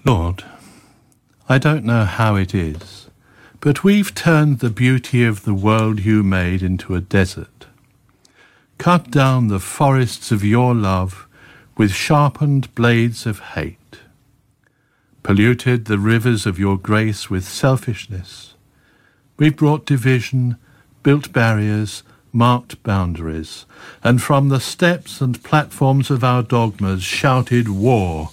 Lord, I don't know how it is, but we've turned the beauty of the world you made into a desert, cut down the forests of your love with sharpened blades of hate, polluted the rivers of your grace with selfishness. We've brought division, built barriers, marked boundaries, and from the steps and platforms of our dogmas shouted war.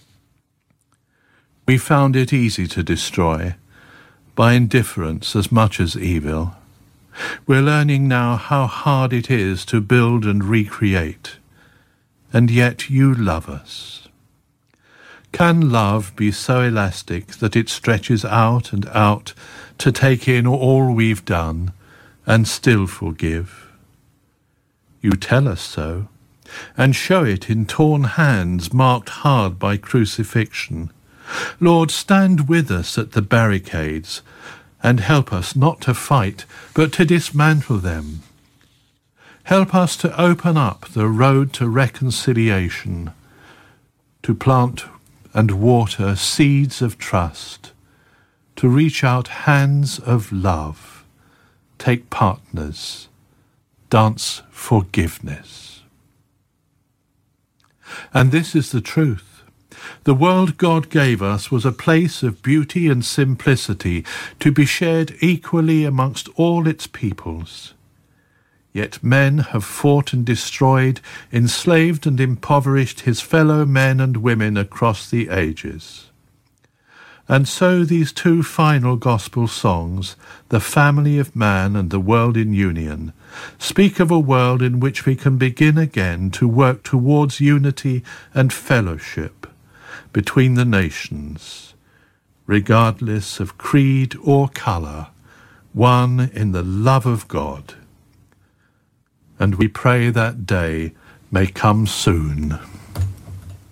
We found it easy to destroy, by indifference as much as evil. We're learning now how hard it is to build and recreate, and yet you love us. Can love be so elastic that it stretches out and out to take in all we've done and still forgive? You tell us so, and show it in torn hands marked hard by crucifixion. Lord, stand with us at the barricades and help us not to fight, but to dismantle them. Help us to open up the road to reconciliation, to plant and water seeds of trust, to reach out hands of love, take partners, dance forgiveness. And this is the truth. The world God gave us was a place of beauty and simplicity to be shared equally amongst all its peoples. Yet men have fought and destroyed, enslaved and impoverished his fellow men and women across the ages. And so these two final gospel songs, The Family of Man and The World in Union, speak of a world in which we can begin again to work towards unity and fellowship between the nations, regardless of creed or colour, one in the love of God. And we pray that day may come soon.